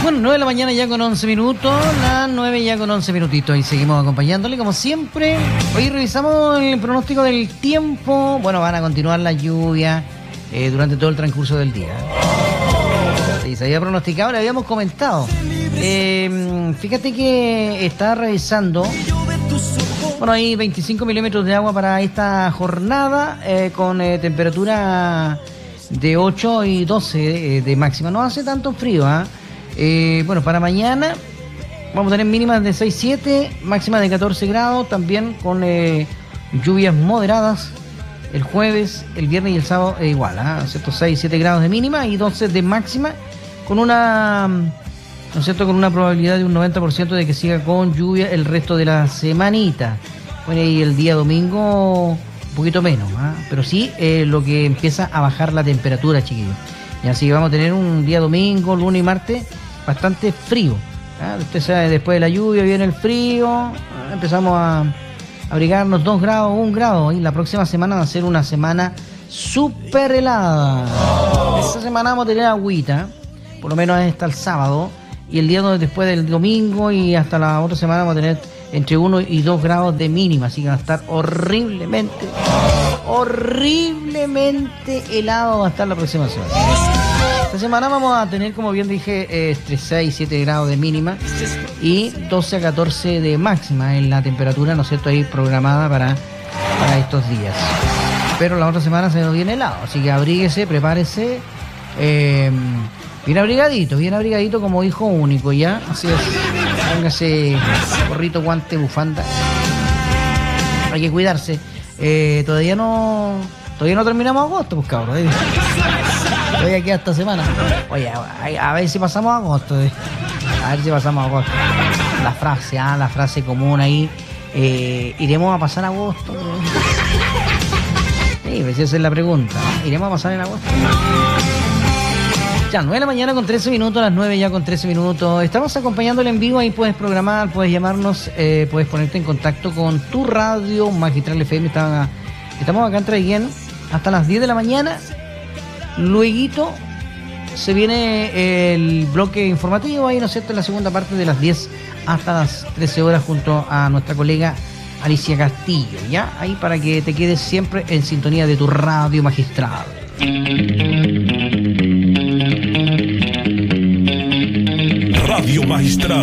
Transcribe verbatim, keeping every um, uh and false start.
Bueno, nueve de la mañana ya con once minutos, las nueve ya con once minutitos y seguimos acompañándole como siempre. Hoy revisamos el pronóstico del tiempo. Bueno, van a continuar las lluvias eh, durante todo el transcurso del día. Sí, se había pronosticado, le habíamos comentado. Eh, fíjate que está revisando. Bueno, hay veinticinco milímetros de agua para esta jornada eh, con eh, temperatura de ocho y doce eh, de máxima. No hace tanto frío, ¿ah? ¿eh? Eh, bueno, para mañana vamos a tener mínimas de seis siete, máximas de catorce grados, también con eh, lluvias moderadas el jueves, el viernes y el sábado eh, igual, ¿eh? ¿cierto? seis siete grados de mínima y doce de máxima, con una, ¿no es cierto?, con una probabilidad de un noventa por ciento de que siga con lluvia el resto de la semanita. Bueno, y el día domingo un poquito menos, ¿eh? Pero sí eh, lo que empieza a bajar la temperatura, chiquillos. Y así que vamos a tener un día domingo, lunes y martes bastante frío. ¿eh? Usted sabe, después de la lluvia viene el frío, ¿eh? Empezamos a abrigarnos dos grados, un grado. Y la próxima semana va a ser una semana súper helada. Esta semana vamos a tener agüita, por lo menos hasta el sábado. Y el día después del domingo y hasta la otra semana vamos a tener entre uno y dos grados de mínima. Así que va a estar horriblemente, horriblemente helado va a estar la próxima semana. Esta semana vamos a tener, como bien dije, eh, entre seis y siete grados de mínima y doce a catorce de máxima en la temperatura, ¿no es cierto?, ahí programada para, para estos días. Pero la otra semana se nos viene helado, así que abríguese, prepárese, eh, bien abrigadito, bien abrigadito como hijo único, ¿ya? Así es, póngase gorrito, guante, bufanda. Hay que cuidarse. Eh, todavía no todavía no terminamos agosto, pues cabrón. ¿eh? Todavía queda esta semana. Oye, a, a ver si pasamos a agosto. ¿eh? A ver si pasamos a agosto. La frase, ah, la frase común ahí. Eh, ¿Iremos a pasar agosto? Sí, pues esa es la pregunta. ¿no? ¿Iremos a pasar en agosto? Ya, nueve de la mañana con trece minutos, las nueve ya con trece minutos. Estamos acompañándole en vivo, ahí puedes programar, puedes llamarnos, eh, puedes ponerte en contacto con tu radio Magistral F M. Estamos, estamos acá en Traiguén hasta las diez de la mañana. Lueguito se viene el bloque informativo, ahí, ¿no es cierto?, en la segunda parte de las diez hasta las trece horas junto a nuestra colega Alicia Castillo, ¿ya? Ahí para que te quedes siempre en sintonía de tu radio Magistral. Radio Magistral.